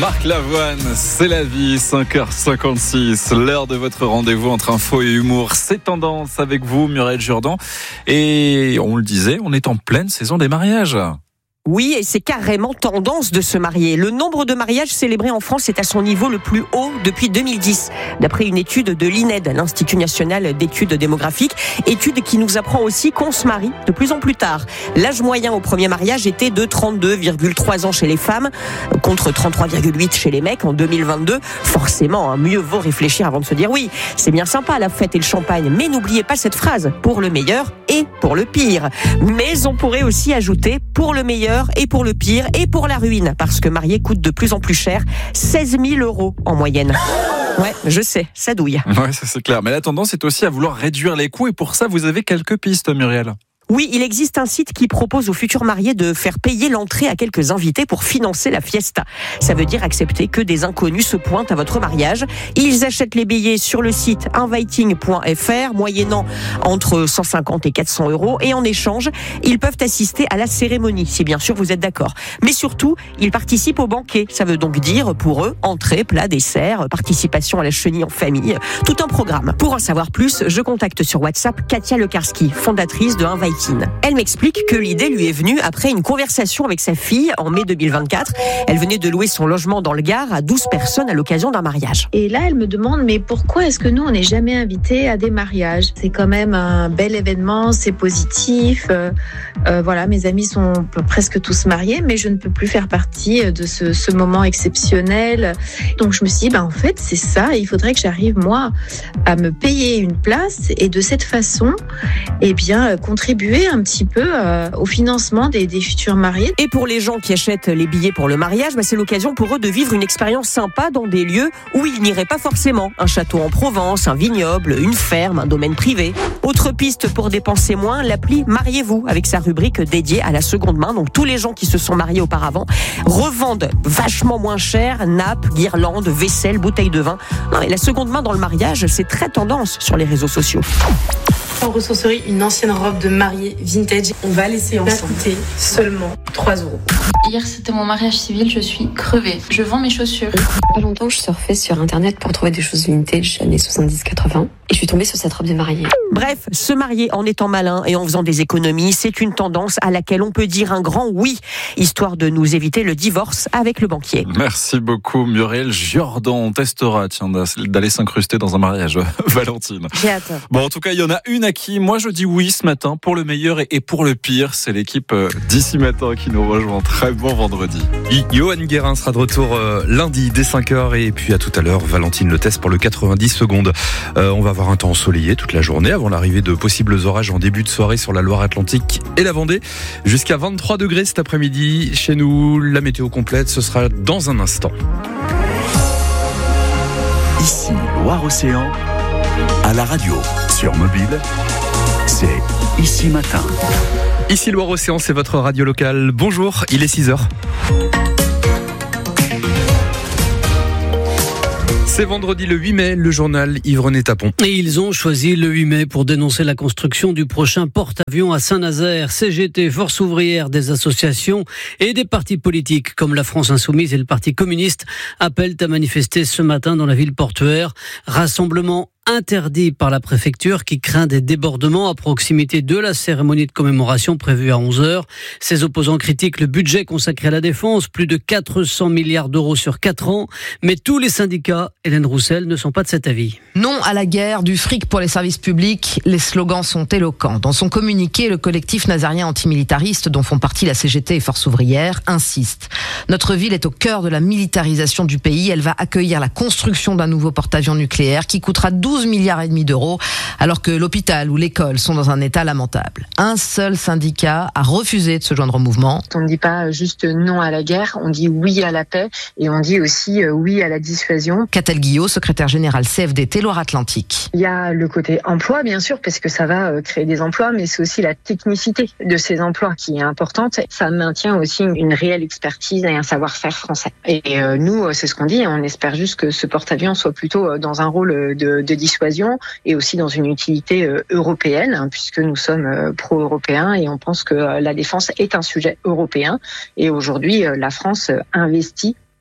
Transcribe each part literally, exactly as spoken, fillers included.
Marc Lavoine, c'est la vie, cinq heures cinquante-six, l'heure de votre rendez-vous entre info et humour. C'est tendance avec vous, Muriel Jourdan. Et on le disait, on est en pleine saison des mariages. Oui, et c'est carrément tendance de se marier. Le nombre de mariages célébrés en France est à son niveau le plus haut depuis deux mille dix, d'après une étude de l'I N E D, l'Institut National d'Études Démographiques, étude qui nous apprend aussi qu'on se marie de plus en plus tard. L'âge moyen au premier mariage était de trente-deux virgule trois ans chez les femmes, contre trente-trois virgule huit chez les mecs en deux mille vingt-deux. Forcément, hein, mieux vaut réfléchir avant de se dire oui. C'est bien sympa la fête et le champagne, mais n'oubliez pas cette phrase, pour le meilleur et pour le pire. Mais on pourrait aussi ajouter pour le meilleur et pour le pire et pour la ruine, parce que marier coûte de plus en plus cher, seize mille euros en moyenne. Ouais, je sais, ça douille. Ouais, ça c'est clair. Mais la tendance est aussi à vouloir réduire les coûts, et pour ça, vous avez quelques pistes, Muriel. Oui, il existe un site qui propose aux futurs mariés de faire payer l'entrée à quelques invités pour financer la fiesta. Ça veut dire accepter que des inconnus se pointent à votre mariage. Ils achètent les billets sur le site inviting point f r, moyennant entre cent cinquante et quatre cents euros. Et en échange, ils peuvent assister à la cérémonie, si bien sûr vous êtes d'accord. Mais surtout, ils participent au banquet. Ça veut donc dire pour eux, entrée, plat, dessert, participation à la chenille en famille, tout un programme. Pour en savoir plus, je contacte sur WhatsApp Katia Lekarski, fondatrice de Inviting. Elle m'explique que l'idée lui est venue après une conversation avec sa fille en mai deux mille vingt-quatre. Elle venait de louer son logement dans le Gard à douze personnes à l'occasion d'un mariage. Et là, elle me demande, mais pourquoi est-ce que nous, on n'est jamais invités à des mariages ? C'est quand même un bel événement, c'est positif. Euh, euh, voilà, mes amis sont presque tous mariés, mais je ne peux plus faire partie de ce, ce moment exceptionnel. Donc je me suis dit, bah, en fait, c'est ça. Il faudrait que j'arrive, moi, à me payer une place et de cette façon, eh bien, contribuer un petit peu euh, au financement des, des futurs mariés. Et pour les gens qui achètent les billets pour le mariage, bah c'est l'occasion pour eux de vivre une expérience sympa dans des lieux où ils n'iraient pas forcément. Un château en Provence, un vignoble, une ferme, un domaine privé. Autre piste pour dépenser moins, l'appli Mariez-vous, avec sa rubrique dédiée à la seconde main. Donc tous les gens qui se sont mariés auparavant revendent vachement moins cher nappes, guirlandes, vaisselle, bouteilles de vin. Non, et la seconde main dans le mariage, c'est très tendance sur les réseaux sociaux. En ressourcerie, une ancienne robe de mariée vintage. On va laisser en coûter seulement trois euros. Hier, c'était mon mariage civil, je suis crevée. Je vends mes chaussures. Pas longtemps, je surfais sur internet pour trouver des choses vintage années soixante-dix quatre-vingts et je suis tombée sur cette robe de mariée. Bref, se marier en étant malin et en faisant des économies, c'est une tendance à laquelle on peut dire un grand oui, histoire de nous éviter le divorce avec le banquier. Merci beaucoup, Muriel Jourdan. On testera, tiens, d'aller s'incruster dans un mariage, Valentine. J'ai hâte. Bon, en tout cas, il y en a une à qui moi je dis oui ce matin, pour le meilleur et pour le pire. C'est l'équipe d'ici matin qui nous rejoint. Très bon vendredi. Johan Guérin sera de retour euh, lundi dès cinq heures et puis à tout à l'heure, Valentine Le Test pour le quatre-vingt-dix secondes. Euh, on va avoir un temps ensoleillé toute la journée avant l'arrivée de possibles orages en début de soirée sur la Loire-Atlantique et la Vendée. Jusqu'à vingt-trois degrés cet après-midi. Chez nous, la météo complète, ce sera dans un instant. Ici, Loire-Océan, à la radio, sur mobile, c'est Ici Matin. Ici Loire-Océan, c'est votre radio locale. Bonjour, il est six heures. C'est vendredi le huit mai, le journal Yves-René Tapon. Et ils ont choisi le huit mai pour dénoncer la construction du prochain porte-avions à Saint-Nazaire. C G T, Force ouvrière, des associations et des partis politiques comme la France Insoumise et le Parti communiste appellent à manifester ce matin dans la ville portuaire. Rassemblement interdit par la préfecture qui craint des débordements à proximité de la cérémonie de commémoration prévue à onze heures. Ses opposants critiquent le budget consacré à la défense, plus de quatre cents milliards d'euros sur quatre ans. Mais tous les syndicats, Hélène Roussel, ne sont pas de cet avis. Non à la guerre, du fric pour les services publics, les slogans sont éloquents. Dans son communiqué, le collectif nazarien antimilitariste, dont font partie la C G T et Force ouvrière, insiste. Notre ville est au cœur de la militarisation du pays. Elle va accueillir la construction d'un nouveau porte-avions nucléaire qui coûtera douze milliards et demi d'euros, alors que l'hôpital ou l'école sont dans un état lamentable. Un seul syndicat a refusé de se joindre au mouvement. On ne dit pas juste non à la guerre, on dit oui à la paix et on dit aussi oui à la dissuasion. Catel Guillot, secrétaire général C F D T Loire-Atlantique. Il y a le côté emploi, bien sûr, parce que ça va créer des emplois, mais c'est aussi la technicité de ces emplois qui est importante. Ça maintient aussi une réelle expertise et un savoir-faire français. Et nous, c'est ce qu'on dit, on espère juste que ce porte-avions soit plutôt dans un rôle de, de dissuasion et aussi dans une utilité européenne, hein, puisque nous sommes pro-européens et on pense que la défense est un sujet européen. Et aujourd'hui, la France investit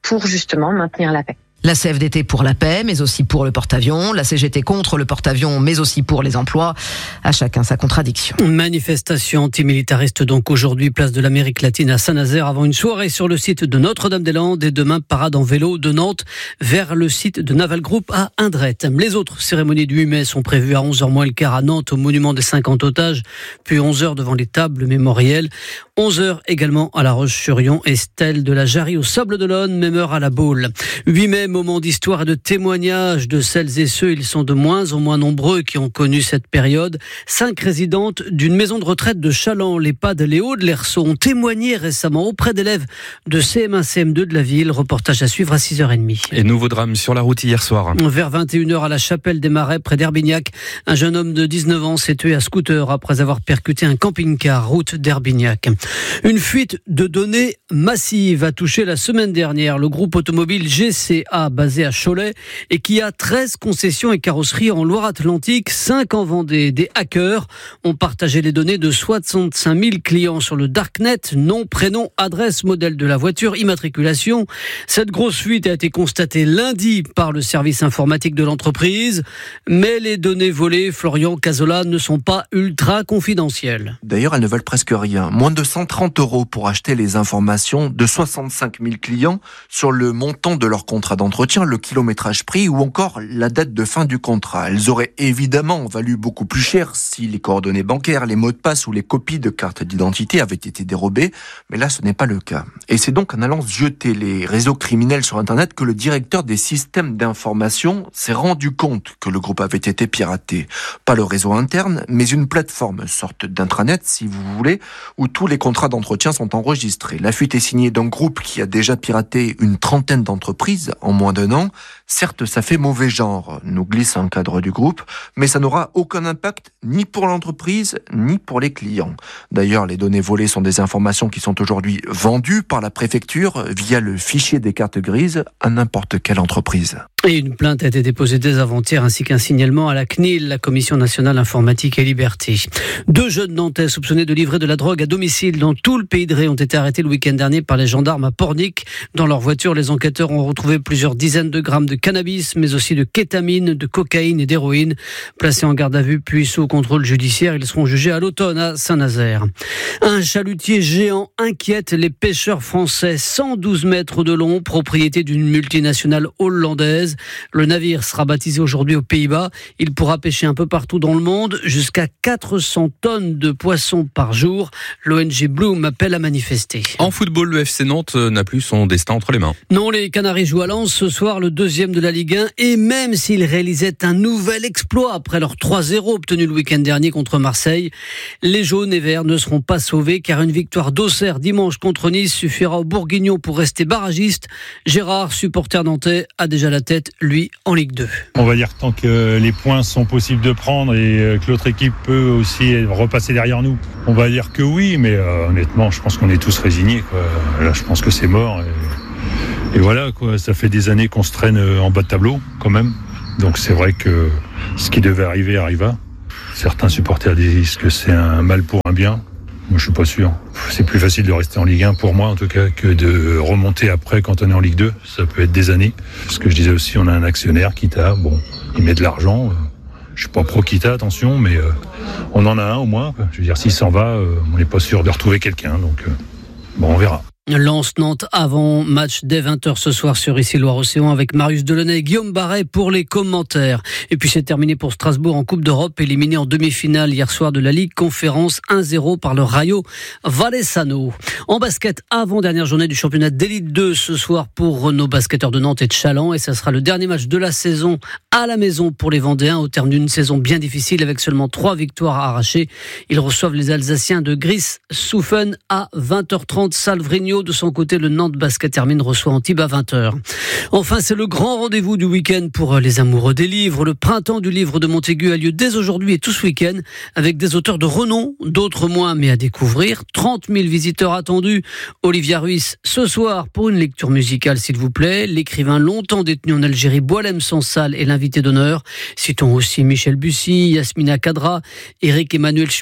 pour justement maintenir la paix. La C F D T pour la paix, mais aussi pour le porte-avions. La C G T contre le porte-avions, mais aussi pour les emplois. À chacun sa contradiction. Manifestation antimilitariste donc aujourd'hui, place de l'Amérique latine à Saint-Nazaire, avant une soirée sur le site de Notre-Dame-des-Landes et demain parade en vélo de Nantes vers le site de Naval Group à Indrette. Les autres cérémonies du huit mai sont prévues à onze heures moins le quart à Nantes au monument des cinquante otages, puis onze heures devant les tables mémorielles. onze heures également à La Roche-sur-Yon et Stèle de la Jarrie au Sable-d'Olonne, même heure à la Baule. huit mai, moment d'histoire et de témoignage de celles et ceux, ils sont de moins en moins nombreux qui ont connu cette période. Cinq résidentes d'une maison de retraite de Chaland, l'EHPAD Les Hauts de l'Erceau, ont témoigné récemment auprès d'élèves de C M un C M deux de la ville. Reportage à suivre à six heures trente. Et nouveau drame sur la route hier soir. Vers vingt et une heures à la Chapelle des Marais, près d'Herbignac, un jeune homme de dix-neuf ans s'est tué à scooter après avoir percuté un camping-car route d'Herbignac. Une fuite de données massive a touché la semaine dernière le groupe automobile G C A basé à Cholet et qui a treize concessions et carrosseries en Loire-Atlantique, cinq en Vendée. Des hackers ont partagé les données de soixante-cinq mille clients sur le Darknet, nom, prénom, adresse, modèle de la voiture, immatriculation. Cette grosse fuite a été constatée lundi par le service informatique de l'entreprise, mais les données volées, Florian Cazola, ne sont pas ultra confidentielles. D'ailleurs, elles ne valent presque rien. Moins de cent trente euros pour acheter les informations de soixante-cinq mille clients sur le montant de leur contrat d'entretien, le kilométrage pris ou encore la date de fin du contrat. Elles auraient évidemment valu beaucoup plus cher si les coordonnées bancaires, les mots de passe ou les copies de cartes d'identité avaient été dérobées, mais là ce n'est pas le cas. Et c'est donc en allant jeter les réseaux criminels sur Internet que le directeur des systèmes d'information s'est rendu compte que le groupe avait été piraté. Pas le réseau interne, mais une plateforme, sorte d'intranet si vous voulez, où tous les contrats d'entretien sont enregistrés. La fuite est signée d'un groupe qui a déjà piraté une trentaine d'entreprises en moins d'un an. Certes, ça fait mauvais genre, nous glisse un cadre du groupe, mais ça n'aura aucun impact ni pour l'entreprise, ni pour les clients. D'ailleurs, les données volées sont des informations qui sont aujourd'hui vendues par la préfecture via le fichier des cartes grises à n'importe quelle entreprise. Et une plainte a été déposée dès avant-hier ainsi qu'un signalement à la C N I L, la Commission nationale informatique et liberté. Deux jeunes Nantais soupçonnés de livrer de la drogue à domicile dans tout le pays de Ré ont été arrêtés le week-end dernier par les gendarmes à Pornic. Dans leur voiture, les enquêteurs ont retrouvé plusieurs dizaines de grammes de cannabis, mais aussi de kétamine, de cocaïne et d'héroïne. Placés en garde à vue puis sous contrôle judiciaire, ils seront jugés à l'automne à Saint-Nazaire. Un chalutier géant inquiète les pêcheurs français. cent douze mètres de long, propriété d'une multinationale hollandaise. Le navire sera baptisé aujourd'hui aux Pays-Bas. Il pourra pêcher un peu partout dans le monde, jusqu'à quatre cents tonnes de poissons par jour. L'O N G Bloom appelle à manifester. En football, le F C Nantes n'a plus son destin entre les mains. Non, les Canaries jouent à Lens ce soir, le deuxième de la Ligue un. Et même s'ils réalisaient un nouvel exploit après leur trois zéro obtenu le week-end dernier contre Marseille, les jaunes et verts ne seront pas sauvés car une victoire d'Auxerre dimanche contre Nice suffira aux Bourguignons pour rester barragistes. Gérard, supporter nantais, a déjà la tête, lui, en Ligue deux. On va dire que tant que les points sont possibles de prendre et que l'autre équipe peut aussi repasser derrière nous, on va dire que oui, mais euh, honnêtement, je pense qu'on est tous résignés, quoi. Là, je pense que c'est mort. Et, et voilà, quoi. Ça fait des années qu'on se traîne en bas de tableau, quand même. Donc c'est vrai que ce qui devait arriver arriva. Certains supporters disent que c'est un mal pour un bien. Moi, je suis pas sûr. C'est plus facile de rester en Ligue un, pour moi en tout cas, que de remonter après quand on est en Ligue deux. Ça peut être des années. Ce que je disais aussi, on a un actionnaire, Kita. Bon, il met de l'argent. Je suis pas pro Kita, attention, mais euh, on en a un au moins. Je veux dire, s'il s'en va, euh, on n'est pas sûr de retrouver quelqu'un. Donc, euh, bon, on verra. Lens-Nantes avant match dès vingt heures ce soir sur Ici Loire-Océan avec Marius Delaunay et Guillaume Barret pour les commentaires. Et puis c'est terminé pour Strasbourg en Coupe d'Europe, éliminé en demi-finale hier soir de la Ligue Conférence un zéro par le Rayo Vallecano. En basket, avant-dernière journée du championnat d'élite deux ce soir pour nos basketteurs de Nantes et de Challans, et ça sera le dernier match de la saison à la maison pour les Vendéens au terme d'une saison bien difficile avec seulement trois victoires arrachées. Ils reçoivent les Alsaciens de Gris-Souffen à vingt heures trente. Salvrigno de son côté, le Nantes Basket termine reçoit Antibes à vingt heures. Enfin, c'est le grand rendez-vous du week-end pour les amoureux des livres. Le printemps du livre de Montaigu a lieu dès aujourd'hui et tout ce week-end avec des auteurs de renom, d'autres moins, mais à découvrir. trente mille visiteurs attendus. Olivia Ruiz, ce soir, pour une lecture musicale, s'il vous plaît. L'écrivain longtemps détenu en Algérie, Boualem Sansal, est l'invité d'honneur. Citons aussi Michel Bussy, Yasmina Kadra, Eric Emmanuel Schmitt,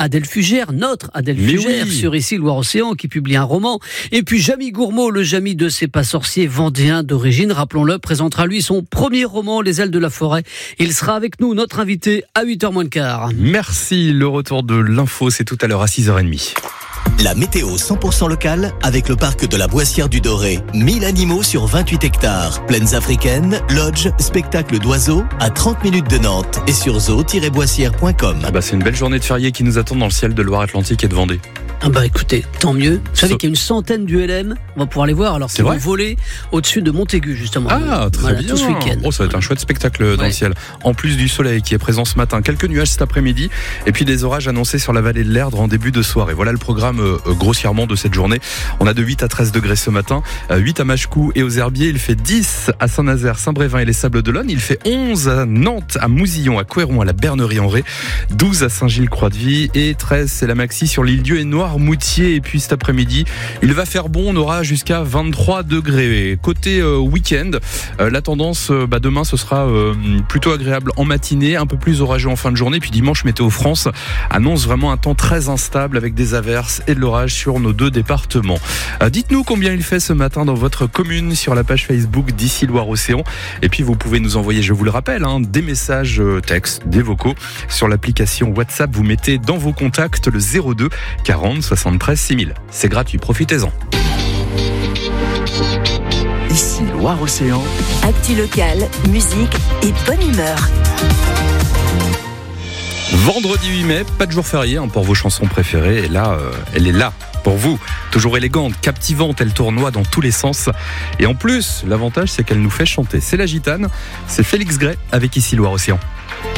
Adèle Fugère, notre Adèle Mais Fugère, oui. sur Ici Loire-Océan, qui publie un roman. Et puis Jamy Gourmaud, le Jamy de C'est pas sorcier, vendéen d'origine, rappelons-le, présentera lui son premier roman, Les ailes de la forêt. Il sera avec nous, notre invité, à huit heures moins le quart. Merci, le retour de l'info, c'est tout à l'heure à six heures trente. La météo cent pour cent locale avec le parc de la Boissière du Doré. mille animaux sur vingt-huit hectares. Plaines africaines, lodge, spectacle d'oiseaux à trente minutes de Nantes et sur zoo tiret boissière point com. Ah bah c'est une belle journée de férié qui nous attend dans le ciel de Loire-Atlantique et de Vendée. Ah bah écoutez, tant mieux. Vous savez So- qu'il y a une centaine d'U L M, on va pouvoir les voir alors C'est qu'ils vont vrai voler au-dessus de Montaigu justement. Ah, très Voilà, bien. tout ce week-end. Oh, ça va être un chouette spectacle dans Ouais. le ciel. En plus du soleil qui est présent ce matin, quelques nuages cet après-midi et puis des orages annoncés sur la vallée de l'Erdre en début de soirée. Voilà le programme euh, grossièrement de cette journée. On a de huit à treize degrés ce matin, euh, huit à Machecou et aux Herbiers. Il fait dix à Saint-Nazaire, Saint-Brévin et les Sables-d'Olonne. Il fait onze à Nantes, à Mousillon, à Couéron, à la Bernerie-en-Ré, douze à Saint-Gilles-Croix-de-Vie et treize, c'est la maxi sur l'île-Dieu et Noirmoutier. Et puis cet après-midi, il va faire bon, on aura jusqu'à vingt-trois degrés. Côté euh, week-end, euh, la tendance, euh, bah, demain, ce sera euh, plutôt agréable en matinée, un peu plus orageux en fin de journée. Puis dimanche, Météo France annonce vraiment un temps très instable avec des averses et de l'orage sur nos deux départements. Euh, dites-nous combien il fait ce matin dans votre commune sur la page Facebook d'Ici Loire-Océan. Et puis vous pouvez nous envoyer, je vous le rappelle, hein, des messages euh, textes, des vocaux sur l'application WhatsApp. Vous mettez dans vos contacts le zéro deux quarante soixante-treize six mille. C'est gratuit, profitez-en. Ici Loire-Océan. Actu locale, musique et bonne humeur. Vendredi huit mai, pas de jour férié hein, pour vos chansons préférées. Et là, euh, elle est là pour vous. Toujours élégante, captivante, elle tournoie dans tous les sens. Et en plus, l'avantage, c'est qu'elle nous fait chanter. C'est la gitane, c'est Félix Gray avec Ici Loire-Océan.